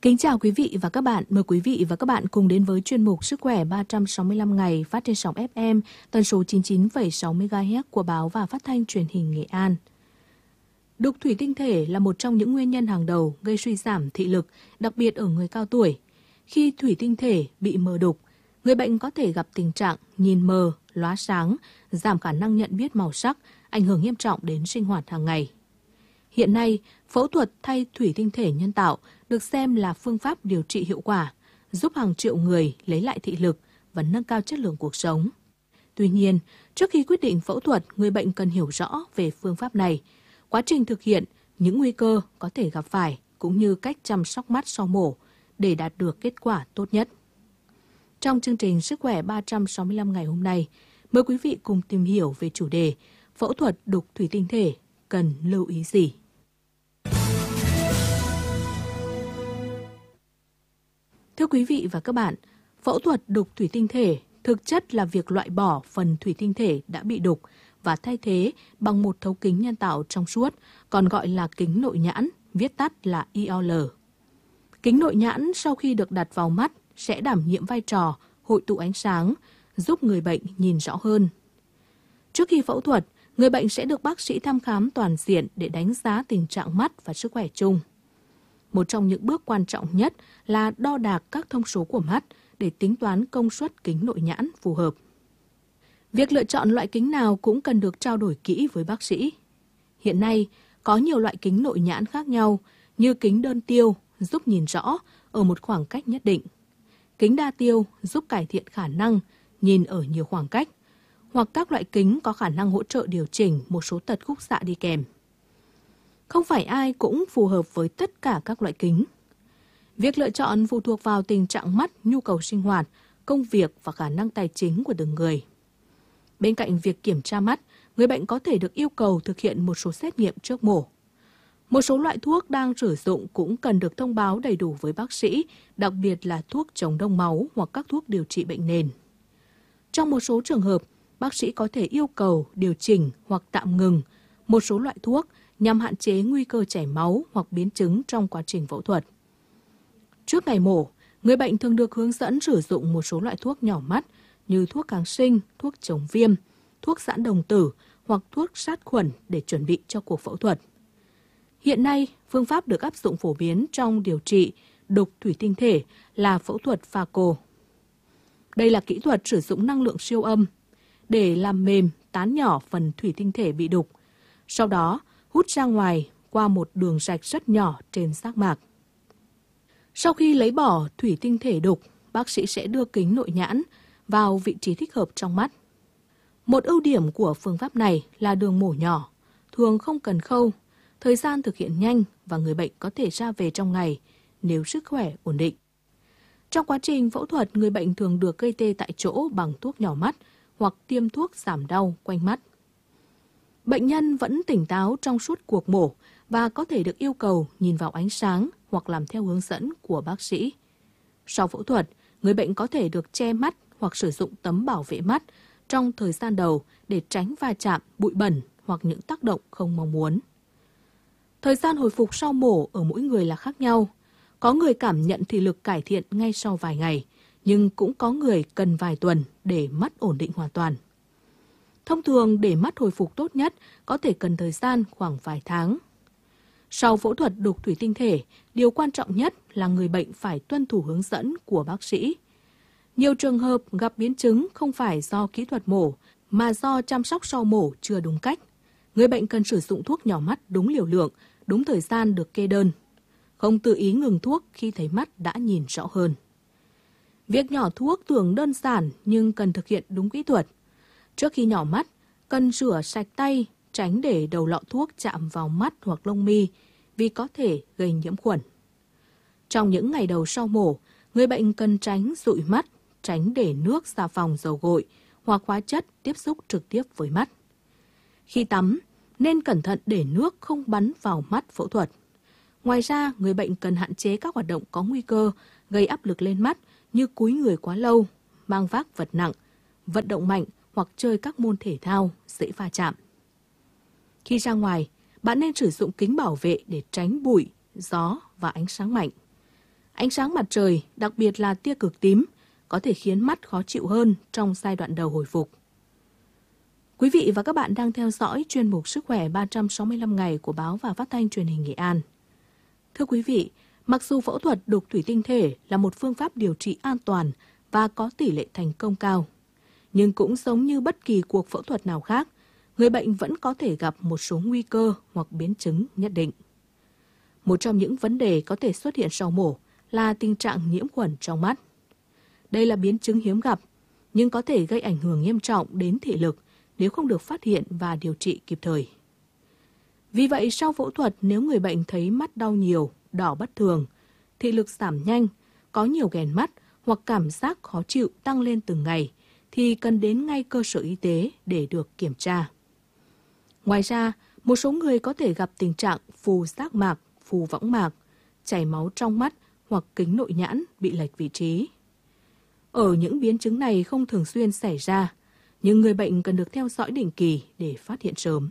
Kính chào quý vị và các bạn. Mời quý vị và các bạn cùng đến với chuyên mục Sức khỏe 365 ngày phát trên sóng FM tần số 99,6 MHz của báo và phát thanh truyền hình Nghệ An. Đục thủy tinh thể là một trong những nguyên nhân hàng đầu gây suy giảm thị lực, đặc biệt ở người cao tuổi. Khi thủy tinh thể bị mờ đục, người bệnh có thể gặp tình trạng nhìn mờ, lóa sáng, giảm khả năng nhận biết màu sắc, ảnh hưởng nghiêm trọng đến sinh hoạt hàng ngày. Hiện nay, phẫu thuật thay thủy tinh thể nhân tạo được xem là phương pháp điều trị hiệu quả, giúp hàng triệu người lấy lại thị lực và nâng cao chất lượng cuộc sống. Tuy nhiên, trước khi quyết định phẫu thuật, người bệnh cần hiểu rõ về phương pháp này, quá trình thực hiện, những nguy cơ có thể gặp phải, cũng như cách chăm sóc mắt sau mổ để đạt được kết quả tốt nhất. Trong chương trình Sức khỏe 365 ngày hôm nay, mời quý vị cùng tìm hiểu về chủ đề phẫu thuật đục thủy tinh thể cần lưu ý gì. Thưa quý vị và các bạn, phẫu thuật đục thủy tinh thể thực chất là việc loại bỏ phần thủy tinh thể đã bị đục và thay thế bằng một thấu kính nhân tạo trong suốt, còn gọi là kính nội nhãn, viết tắt là IOL. Kính nội nhãn sau khi được đặt vào mắt sẽ đảm nhiệm vai trò hội tụ ánh sáng, giúp người bệnh nhìn rõ hơn. Trước khi phẫu thuật, người bệnh sẽ được bác sĩ thăm khám toàn diện để đánh giá tình trạng mắt và sức khỏe chung. Một trong những bước quan trọng nhất là đo đạc các thông số của mắt để tính toán công suất kính nội nhãn phù hợp. Việc lựa chọn loại kính nào cũng cần được trao đổi kỹ với bác sĩ. Hiện nay, có nhiều loại kính nội nhãn khác nhau như kính đơn tiêu giúp nhìn rõ ở một khoảng cách nhất định, kính đa tiêu giúp cải thiện khả năng nhìn ở nhiều khoảng cách, hoặc các loại kính có khả năng hỗ trợ điều chỉnh một số tật khúc xạ đi kèm. Không phải ai cũng phù hợp với tất cả các loại kính. Việc lựa chọn phụ thuộc vào tình trạng mắt, nhu cầu sinh hoạt, công việc và khả năng tài chính của từng người. Bên cạnh việc kiểm tra mắt, người bệnh có thể được yêu cầu thực hiện một số xét nghiệm trước mổ. Một số loại thuốc đang sử dụng cũng cần được thông báo đầy đủ với bác sĩ, đặc biệt là thuốc chống đông máu hoặc các thuốc điều trị bệnh nền. Trong một số trường hợp, bác sĩ có thể yêu cầu điều chỉnh hoặc tạm ngừng một số loại thuốc nhằm hạn chế nguy cơ chảy máu hoặc biến chứng trong quá trình phẫu thuật. Trước ngày mổ, người bệnh thường được hướng dẫn sử dụng một số loại thuốc nhỏ mắt như thuốc kháng sinh, thuốc chống viêm, thuốc giãn đồng tử hoặc thuốc sát khuẩn để chuẩn bị cho cuộc phẫu thuật. Hiện nay, phương pháp được áp dụng phổ biến trong điều trị đục thủy tinh thể là phẫu thuật phaco. Đây là kỹ thuật sử dụng năng lượng siêu âm để làm mềm, tán nhỏ phần thủy tinh thể bị đục, sau đó hút ra ngoài qua một đường rạch rất nhỏ trên giác mạc. Sau khi lấy bỏ thủy tinh thể đục, bác sĩ sẽ đưa kính nội nhãn vào vị trí thích hợp trong mắt. Một ưu điểm của phương pháp này là đường mổ nhỏ, thường không cần khâu, thời gian thực hiện nhanh và người bệnh có thể ra về trong ngày nếu sức khỏe ổn định. Trong quá trình phẫu thuật, người bệnh thường được gây tê tại chỗ bằng thuốc nhỏ mắt hoặc tiêm thuốc giảm đau quanh mắt. Bệnh nhân vẫn tỉnh táo trong suốt cuộc mổ và có thể được yêu cầu nhìn vào ánh sáng hoặc làm theo hướng dẫn của bác sĩ. Sau phẫu thuật, người bệnh có thể được che mắt hoặc sử dụng tấm bảo vệ mắt trong thời gian đầu để tránh va chạm, bụi bẩn hoặc những tác động không mong muốn. Thời gian hồi phục sau mổ ở mỗi người là khác nhau. Có người cảm nhận thị lực cải thiện ngay sau vài ngày, nhưng cũng có người cần vài tuần để mắt ổn định hoàn toàn. Thông thường, để mắt hồi phục tốt nhất có thể cần thời gian khoảng vài tháng. Sau phẫu thuật đục thủy tinh thể, điều quan trọng nhất là người bệnh phải tuân thủ hướng dẫn của bác sĩ. Nhiều trường hợp gặp biến chứng không phải do kỹ thuật mổ, mà do chăm sóc sau mổ chưa đúng cách. Người bệnh cần sử dụng thuốc nhỏ mắt đúng liều lượng, đúng thời gian được kê đơn. Không tự ý ngừng thuốc khi thấy mắt đã nhìn rõ hơn. Việc nhỏ thuốc tưởng đơn giản nhưng cần thực hiện đúng kỹ thuật. Trước khi nhỏ mắt, cần rửa sạch tay, tránh để đầu lọ thuốc chạm vào mắt hoặc lông mi vì có thể gây nhiễm khuẩn. Trong những ngày đầu sau mổ, người bệnh cần tránh dụi mắt, tránh để nước, xà phòng, dầu gội hoặc hóa chất tiếp xúc trực tiếp với mắt. Khi tắm, nên cẩn thận để nước không bắn vào mắt phẫu thuật. Ngoài ra, người bệnh cần hạn chế các hoạt động có nguy cơ gây áp lực lên mắt như cúi người quá lâu, mang vác vật nặng, vận động mạnh hoặc chơi các môn thể thao dễ va chạm. Khi ra ngoài, bạn nên sử dụng kính bảo vệ để tránh bụi, gió và ánh sáng mạnh. Ánh sáng mặt trời, đặc biệt là tia cực tím, có thể khiến mắt khó chịu hơn trong giai đoạn đầu hồi phục. Quý vị và các bạn đang theo dõi chuyên mục Sức khỏe 365 ngày của báo và phát thanh truyền hình Nghệ An. Thưa quý vị, mặc dù phẫu thuật đục thủy tinh thể là một phương pháp điều trị an toàn và có tỷ lệ thành công cao, nhưng cũng giống như bất kỳ cuộc phẫu thuật nào khác, người bệnh vẫn có thể gặp một số nguy cơ hoặc biến chứng nhất định. Một trong những vấn đề có thể xuất hiện sau mổ là tình trạng nhiễm khuẩn trong mắt. Đây là biến chứng hiếm gặp, nhưng có thể gây ảnh hưởng nghiêm trọng đến thị lực nếu không được phát hiện và điều trị kịp thời. Vì vậy, sau phẫu thuật, nếu người bệnh thấy mắt đau nhiều, đỏ bất thường, thị lực giảm nhanh, có nhiều ghèn mắt hoặc cảm giác khó chịu tăng lên từng ngày, thì cần đến ngay cơ sở y tế để được kiểm tra. Ngoài ra, một số người có thể gặp tình trạng phù giác mạc, phù võng mạc, chảy máu trong mắt hoặc kính nội nhãn bị lệch vị trí. Ở những biến chứng này không thường xuyên xảy ra, nhưng người bệnh cần được theo dõi định kỳ để phát hiện sớm.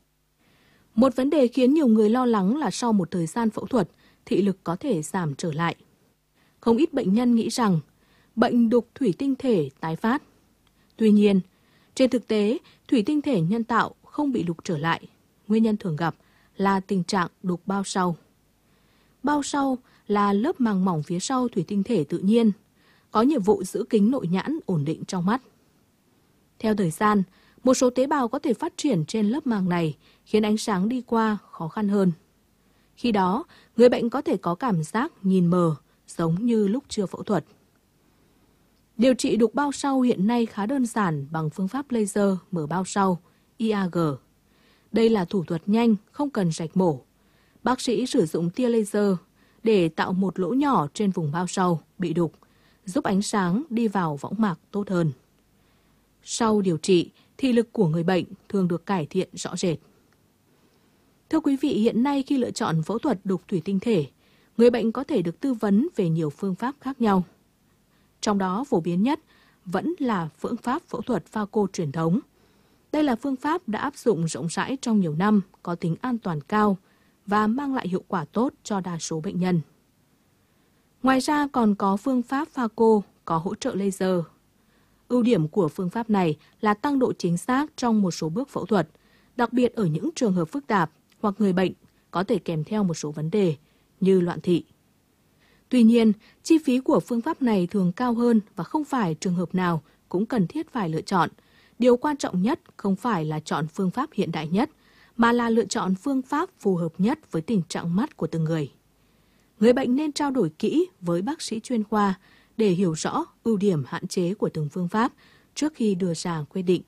Một vấn đề khiến nhiều người lo lắng là sau một thời gian phẫu thuật, thị lực có thể giảm trở lại. Không ít bệnh nhân nghĩ rằng bệnh đục thủy tinh thể tái phát. Tuy nhiên, trên thực tế, thủy tinh thể nhân tạo không bị đục trở lại. Nguyên nhân thường gặp là tình trạng đục bao sau. Bao sau là lớp màng mỏng phía sau thủy tinh thể tự nhiên, có nhiệm vụ giữ kính nội nhãn ổn định trong mắt. Theo thời gian, một số tế bào có thể phát triển trên lớp màng này, khiến ánh sáng đi qua khó khăn hơn. Khi đó, người bệnh có thể có cảm giác nhìn mờ, giống như lúc chưa phẫu thuật. Điều trị đục bao sau hiện nay khá đơn giản bằng phương pháp laser mở bao sau, IAG. Đây là thủ thuật nhanh, không cần rạch mổ. Bác sĩ sử dụng tia laser để tạo một lỗ nhỏ trên vùng bao sau bị đục, giúp ánh sáng đi vào võng mạc tốt hơn. Sau điều trị, thị lực của người bệnh thường được cải thiện rõ rệt. Thưa quý vị, hiện nay khi lựa chọn phẫu thuật đục thủy tinh thể, người bệnh có thể được tư vấn về nhiều phương pháp khác nhau. Trong đó phổ biến nhất vẫn là phương pháp phẫu thuật pha cô truyền thống. Đây là phương pháp đã áp dụng rộng rãi trong nhiều năm, có tính an toàn cao và mang lại hiệu quả tốt cho đa số bệnh nhân. Ngoài ra còn có phương pháp pha cô có hỗ trợ laser. Ưu điểm của phương pháp này là tăng độ chính xác trong một số bước phẫu thuật, đặc biệt ở những trường hợp phức tạp hoặc người bệnh có thể kèm theo một số vấn đề như loạn thị. Tuy nhiên, chi phí của phương pháp này thường cao hơn và không phải trường hợp nào cũng cần thiết phải lựa chọn. Điều quan trọng nhất không phải là chọn phương pháp hiện đại nhất, mà là lựa chọn phương pháp phù hợp nhất với tình trạng mắt của từng người. Người bệnh nên trao đổi kỹ với bác sĩ chuyên khoa để hiểu rõ ưu điểm hạn chế của từng phương pháp trước khi đưa ra quyết định.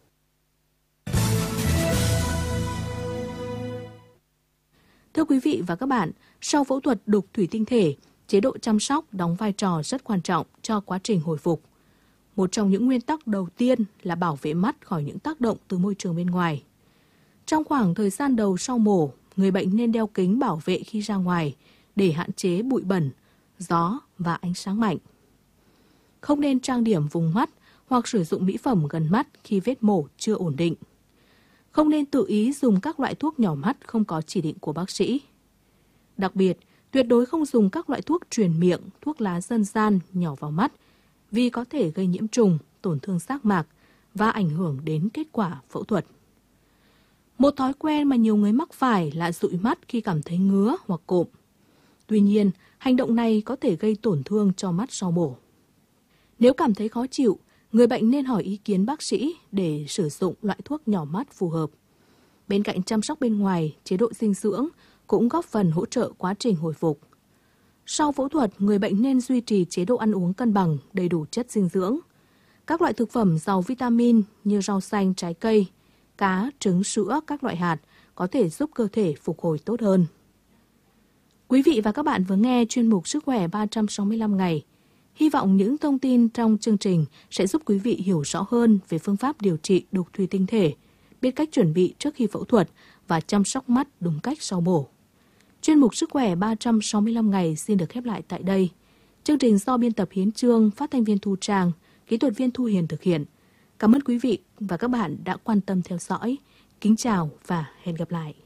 Thưa quý vị và các bạn, sau phẫu thuật đục thủy tinh thể, chế độ chăm sóc đóng vai trò rất quan trọng cho quá trình hồi phục. Một trong những nguyên tắc đầu tiên là bảo vệ mắt khỏi những tác động từ môi trường bên ngoài. Trong khoảng thời gian đầu sau mổ, người bệnh nên đeo kính bảo vệ khi ra ngoài để hạn chế bụi bẩn, gió và ánh sáng mạnh. Không nên trang điểm vùng mắt hoặc sử dụng mỹ phẩm gần mắt khi vết mổ chưa ổn định. Không nên tự ý dùng các loại thuốc nhỏ mắt không có chỉ định của bác sĩ. Đặc biệt, tuyệt đối không dùng các loại thuốc truyền miệng, thuốc lá dân gian nhỏ vào mắt vì có thể gây nhiễm trùng, tổn thương giác mạc và ảnh hưởng đến kết quả phẫu thuật. Một thói quen mà nhiều người mắc phải là dụi mắt khi cảm thấy ngứa hoặc cộm. Tuy nhiên, hành động này có thể gây tổn thương cho mắt sau mổ. Nếu cảm thấy khó chịu, người bệnh nên hỏi ý kiến bác sĩ để sử dụng loại thuốc nhỏ mắt phù hợp. Bên cạnh chăm sóc bên ngoài, chế độ dinh dưỡng cũng góp phần hỗ trợ quá trình hồi phục. Sau phẫu thuật, người bệnh nên duy trì chế độ ăn uống cân bằng, đầy đủ chất dinh dưỡng. Các loại thực phẩm giàu vitamin như rau xanh, trái cây, cá, trứng, sữa, các loại hạt có thể giúp cơ thể phục hồi tốt hơn. Quý vị và các bạn vừa nghe chuyên mục Sức khỏe 365 ngày. Hy vọng những thông tin trong chương trình sẽ giúp quý vị hiểu rõ hơn về phương pháp điều trị đục thủy tinh thể, biết cách chuẩn bị trước khi phẫu thuật và chăm sóc mắt đúng cách sau mổ. Chuyên mục Sức khỏe 365 ngày xin được khép lại tại đây. Chương trình do biên tập Hiến Trương, phát thanh viên Thu Trang, kỹ thuật viên Thu Hiền thực hiện. Cảm ơn quý vị và các bạn đã quan tâm theo dõi. Kính chào và hẹn gặp lại.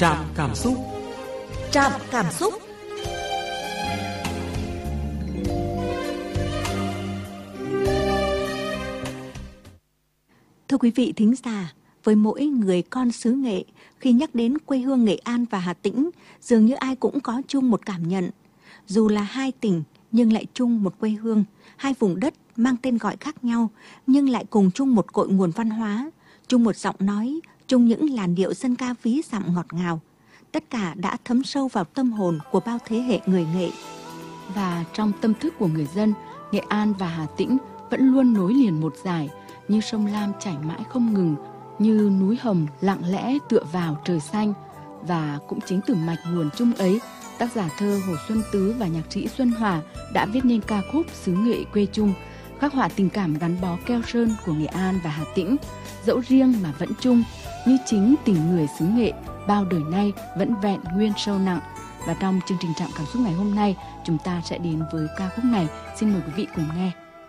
Trạm cảm xúc. Trạm cảm xúc. Thưa quý vị thính giả, với mỗi người con xứ Nghệ, khi nhắc đến quê hương Nghệ An và Hà Tĩnh, dường như ai cũng có chung một cảm nhận. Dù là hai tỉnh nhưng lại chung một quê hương, hai vùng đất mang tên gọi khác nhau nhưng lại cùng chung một cội nguồn văn hóa, chung một giọng nói, chung những làn điệu dân ca ví dặm ngọt ngào. Tất cả đã thấm sâu vào tâm hồn của bao thế hệ người Nghệ. Và trong tâm thức của người dân, Nghệ An và Hà Tĩnh vẫn luôn nối liền một dải, như sông Lam chảy mãi không ngừng, như núi Hồng lặng lẽ tựa vào trời xanh. Và cũng chính từ mạch nguồn chung ấy, tác giả thơ Hồ Xuân Tứ và nhạc sĩ Xuân Hòa đã viết nên ca khúc Xứ Nghệ quê chung, khắc họa tình cảm gắn bó keo sơn của Nghệ An và Hà Tĩnh, dẫu riêng mà vẫn chung, như chính tình người xứ Nghệ bao đời nay vẫn vẹn nguyên sâu nặng. Và trong chương trình Trạm cảm xúc ngày hôm nay, chúng ta sẽ đến với ca khúc này. Xin mời quý vị cùng nghe.